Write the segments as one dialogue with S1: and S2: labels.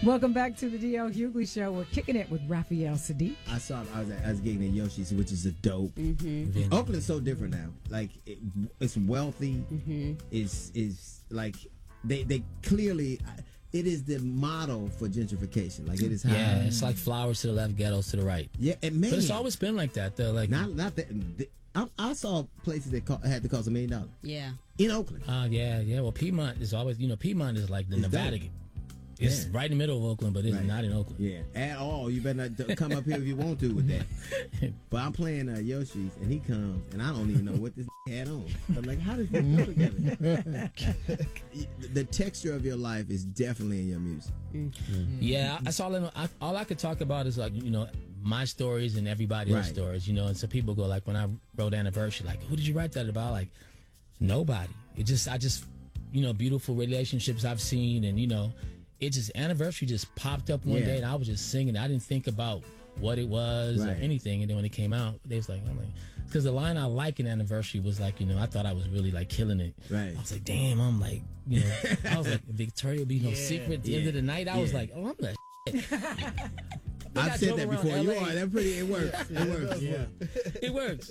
S1: Welcome back to the DL Hughley Show. We're kicking it with Raphael Sadiq.
S2: I was gigging at Yoshi's, which is a dope.
S1: Mm-hmm.
S2: Oakland's so different now. Like it's wealthy. It's like they clearly. It is the model for gentrification. Like it is.
S3: Yeah, it's like flowers to the left, ghettos to the right.
S2: Yeah, and man,
S3: but it's always been like that though. Like
S2: not that. I saw places that had to cost $1 million.
S4: Yeah,
S2: in Oakland.
S3: Yeah. Well, Piedmont is always, Piedmont is like the Nevada.
S2: Dope.
S3: It's right in the middle of Oakland, but it's not in Oakland.
S2: Yeah, at all. You better not come up here if you want to with that. But I'm playing Yoshi's, and he comes, and I don't even know what this had on. I'm like, how does this go together? The texture of your life is definitely in your music.
S3: Yeah, that's all. All I could talk about is like my stories and everybody else's stories. And so people go like, when I wrote Anniversary, like, who did you write that about? Like, nobody. I just beautiful relationships I've seen, and it just Anniversary just popped up one day, and I was just singing. I didn't think about what it was or anything, and then when it came out, they was like, because the line I like in Anniversary was like, I thought I was really like killing it.
S2: Right.
S3: I was like, damn, I'm like, I was like, Victoria be no secret at the end of the night. I was like, oh, I'm that shit.
S2: I've said that before. You are. That pretty. It works. It works.
S3: Yeah. It works.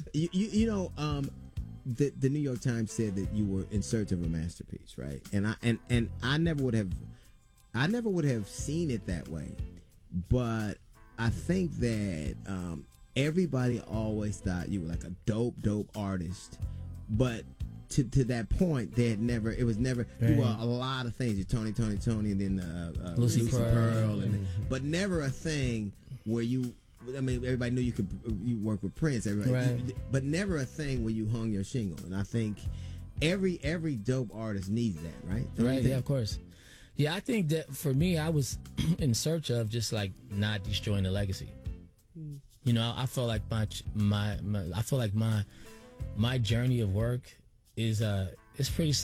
S2: The New York Times said that you were in search of a masterpiece, right? And I never would have seen it that way, but I think that everybody always thought you were like a dope artist, but to that point, it was never. You were a lot of things. You're Tony, and then Lucy Pearl, but never a thing where you. I mean, everybody knew you work with Prince, but never a thing where you hung your shingle. And I think every dope artist needs that, right?
S3: Right. Yeah, of course. Yeah, I think that for me, I was in search of just like not destroying the legacy. I felt like my journey of work is pretty